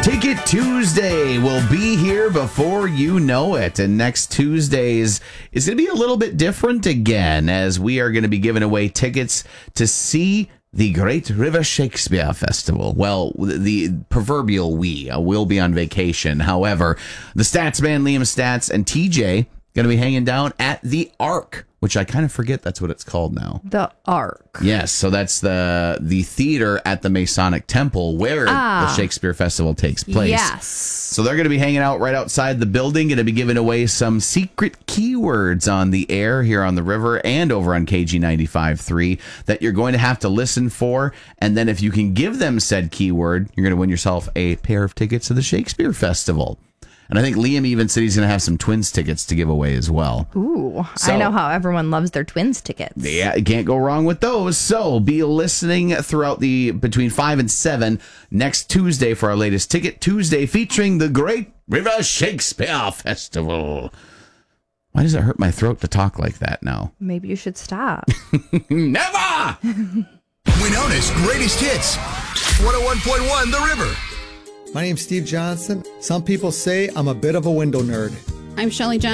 Ticket Tuesday will be here before you know it. And next Tuesdays is going to be a little bit different again, as we are going to be giving away tickets to see the Great River Shakespeare Festival. Well, the proverbial we will be on vacation. However, the Stats Man, Liam Stats, and TJ going to be hanging down at the Ark, which I kind of forget that's what it's called now. The Ark. Yes, so that's the theater at the Masonic Temple where the Shakespeare Festival takes place. Yes. So they're going to be hanging out right outside the building, going to be giving away some secret keywords on the air here on the river and over on KG95.3 that you're going to have to listen for. And then if you can give them said keyword, you're going to win yourself a pair of tickets to the Shakespeare Festival. And I think Liam even said he's going to have some Twins tickets to give away as well. Ooh, So, I know how everyone loves their Twins tickets. Yeah, you can't go wrong with those. So be listening throughout between 5 and 7 next Tuesday for our latest Ticket Tuesday featuring the Great River Shakespeare Festival. Why does it hurt my throat to talk like that now? Maybe you should stop. Never! Winona's greatest hits. 101.1 The River. My name's Steve Johnson. Some people say I'm a bit of a window nerd. I'm Shelley Johnson.